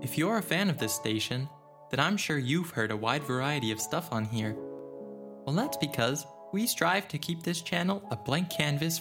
If you're a fan of this station, then I'm sure you've heard a wide variety of stuff on here. Well, that's because we strive to keep this channel a blank canvas